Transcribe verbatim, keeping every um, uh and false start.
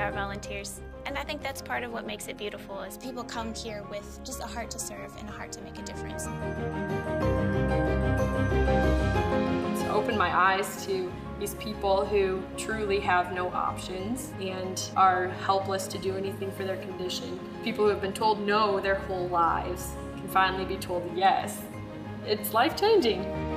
are volunteers. And I think that's part of what makes it beautiful is people come here with just a heart to serve and a heart to make a difference. It's opened my eyes to these people who truly have no options and are helpless to do anything for their condition. People who have been told no their whole lives can finally be told yes. It's life-changing.